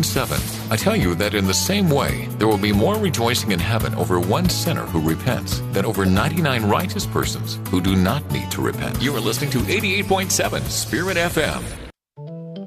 7. I tell you that in the same way, there will be more rejoicing in heaven over one sinner who repents than over 99 righteous persons who do not need to repent. You are listening to 88.7 Spirit FM.